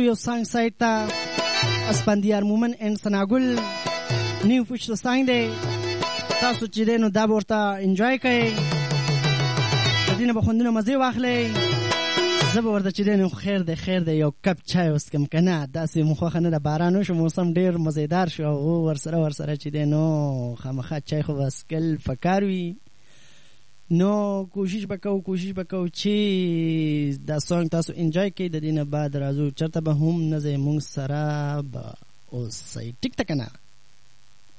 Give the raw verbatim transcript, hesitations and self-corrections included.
یو سانګ سایت ته اسپندیار مومن اینڈ سناګل نیو پوښتنه سانګ دی تاسو چې دی نو دا به ورته انجوای کوئ د دې نه به خوندونه مزې واخلئ زه به ورته چې دی نو خیر دی خیر دی یو کپ چای وڅکم که نه داسې مو خوښه نه ده باران وشو موسم ډېر مزیدار شو او ورسره ورسره چې دی نو خامخا چای خو به څکل پکار وي نو کوشش به کوو کوشش به کوو چې دا سانګ تاسو انجوای کړئ د دې نه بعد راځو چېرته به هم نه ځئ موږ سره به اوسئ ټیک ده که نه